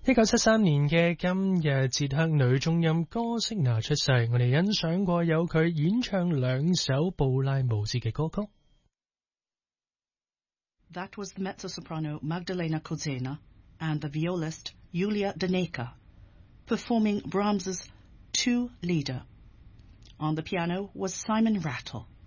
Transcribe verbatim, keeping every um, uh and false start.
一九七三年嘅今日，捷克女中音歌色娜出世，我哋欣賞過有佢演唱兩首布拉姆斯嘅歌曲。 That was the mezzo-soprano Magdalena Kozena and the violist Julia Daneka performing Brahms's Two Lieder. On the piano was Simon Rattle.